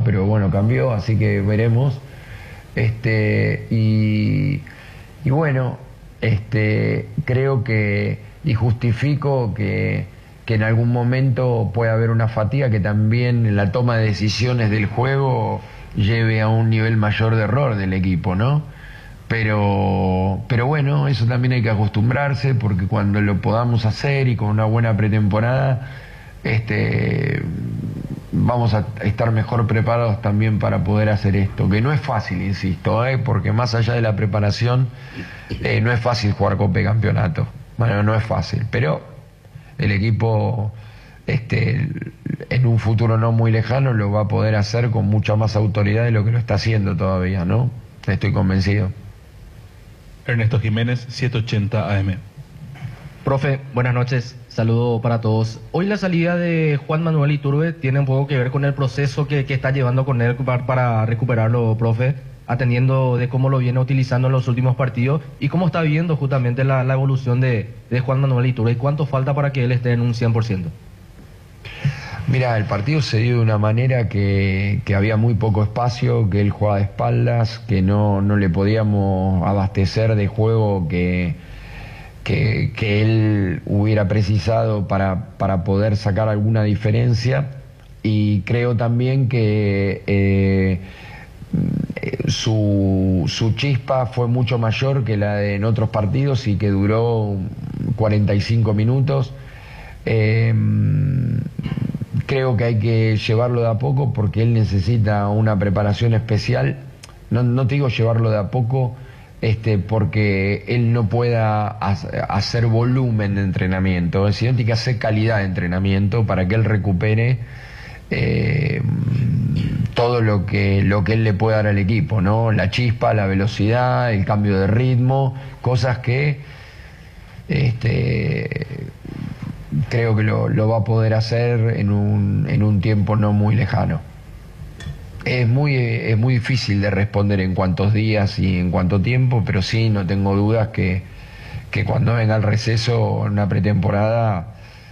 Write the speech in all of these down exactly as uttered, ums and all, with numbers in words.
pero bueno, cambió, así que veremos. Este, y, y bueno, este, creo que, y justifico que, que en algún momento puede haber una fatiga que también en la toma de decisiones del juego lleve a un nivel mayor de error del equipo, ¿no? Pero, pero bueno, eso también hay que acostumbrarse, porque cuando lo podamos hacer y con una buena pretemporada, este, vamos a estar mejor preparados también para poder hacer esto, que no es fácil, insisto, ¿eh? Porque más allá de la preparación, eh, no es fácil jugar Copa y Campeonato. Bueno, no es fácil, pero el equipo, este, en un futuro no muy lejano, lo va a poder hacer con mucha más autoridad de lo que lo está haciendo todavía, ¿no? Estoy convencido. Ernesto Jiménez, setecientos ochenta A M. Profe, buenas noches, saludo para todos. Hoy la salida de Juan Manuel Iturbe tiene un poco que ver con el proceso que, que está llevando con él para, para recuperarlo, profe, atendiendo de cómo lo viene utilizando en los últimos partidos y cómo está viendo justamente la, la evolución de, de Juan Manuel Iturbe y cuánto falta para que él esté en un cien por ciento. Mira, el partido se dio de una manera que, que había muy poco espacio, que él jugaba de espaldas, que no, no le podíamos abastecer de juego que, que, que él hubiera precisado para, para poder sacar alguna diferencia. Y creo también que eh, su, su chispa fue mucho mayor que la de en otros partidos y que duró cuarenta y cinco minutos. Eh, Creo que hay que llevarlo de a poco porque él necesita una preparación especial. No, no te digo llevarlo de a poco este, porque él no pueda hacer volumen de entrenamiento, sino tiene que hacer calidad de entrenamiento para que él recupere eh, todo lo que, lo que él le puede dar al equipo, ¿no? La chispa, la velocidad, el cambio de ritmo, cosas que este, creo que lo, lo va a poder hacer en un, en un tiempo no muy lejano. Es muy, es muy difícil de responder en cuántos días y en cuánto tiempo, pero sí, no tengo dudas que, que cuando venga el receso, una pretemporada,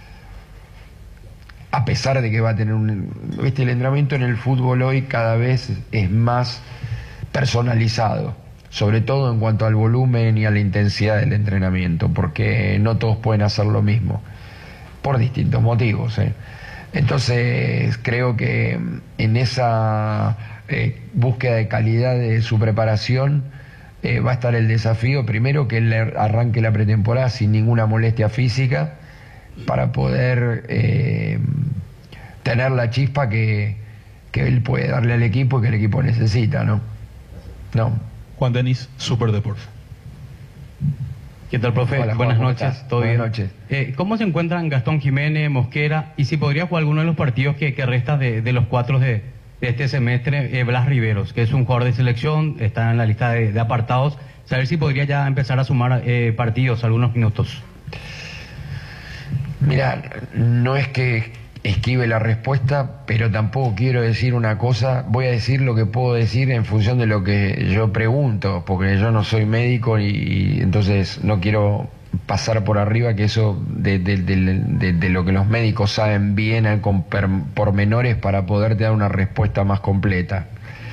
a pesar de que va a tener un... Viste, el entrenamiento en el fútbol hoy cada vez es más personalizado, sobre todo en cuanto al volumen y a la intensidad del entrenamiento, porque no todos pueden hacer lo mismo, por distintos motivos, ¿eh? Entonces creo que en esa eh, búsqueda de calidad de su preparación eh, va a estar el desafío, primero que él arranque la pretemporada sin ninguna molestia física para poder eh, tener la chispa que, que él puede darle al equipo y que el equipo necesita, ¿no? No. Juan Denis, Superdeport. ¿Qué tal, profe? Hola, Juan, Buenas ¿cómo noches, estás? ¿todo Buenas bien? noches. Eh, ¿Cómo se encuentran Gastón Jiménez, Mosquera? Y si podría jugar alguno de los partidos que, que resta de, de los cuatro de, de este semestre, eh, Blas Riveros, que es un jugador de selección, está en la lista de, de apartados. Saber si podría ya empezar a sumar eh, partidos, algunos minutos. Mira, no es que esquive la respuesta, pero tampoco quiero decir una cosa, voy a decir lo que puedo decir en función de lo que yo pregunto, porque yo no soy médico y, y entonces no quiero pasar por arriba que eso de, de, de, de, de lo que los médicos saben bien con per, pormenores para poderte dar una respuesta más completa.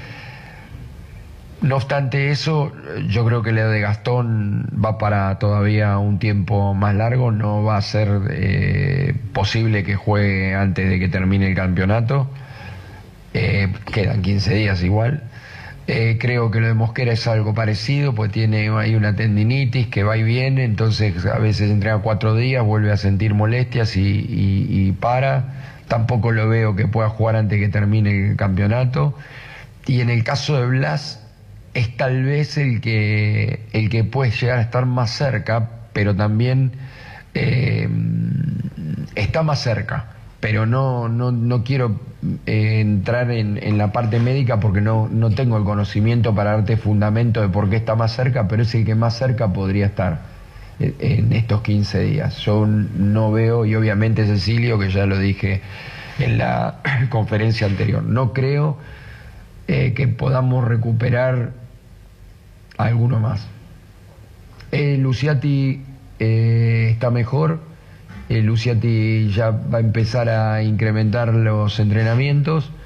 No obstante eso, yo creo que lo de Gastón va para todavía un tiempo más largo, no va a ser eh, posible que juegue antes de que termine el campeonato, eh, quedan quince días igual. Eh, creo que lo de Mosquera es algo parecido, pues tiene ahí una tendinitis que va y viene, entonces a veces entrena cuatro días, vuelve a sentir molestias y, y, y para. Tampoco lo veo que pueda jugar antes de que termine el campeonato. Y en el caso de Blas, es tal vez el que, el que puede llegar a estar más cerca, pero también eh, está más cerca. Pero no, no, no quiero eh, entrar en, en la parte médica porque no, no tengo el conocimiento para darte fundamento de por qué está más cerca, pero es el que más cerca podría estar en, en estos quince días. Yo no veo, y obviamente Cecilio, que ya lo dije en la conferencia anterior, no creo eh, que podamos recuperar alguno más. Eh, Luciati eh, está mejor. Eh, Luciati ya va a empezar a incrementar los entrenamientos.